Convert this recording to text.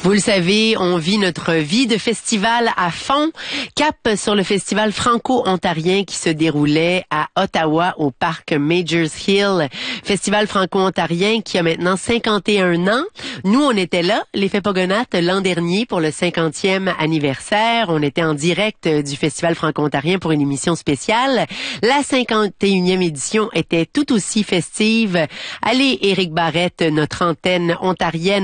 Vous le savez, on vit notre vie de festival à fond. Cap sur le festival franco-ontarien qui se déroulait à Ottawa au parc Majors Hill. Festival franco-ontarien qui a maintenant 51 ans. Nous, on était là, les Fépaugonates, l'an dernier pour le 50e anniversaire. On était en direct du festival franco-ontarien pour une émission spéciale. La 51e édition était tout aussi festive. Allez, Éric Barrette, notre antenne ontarienne,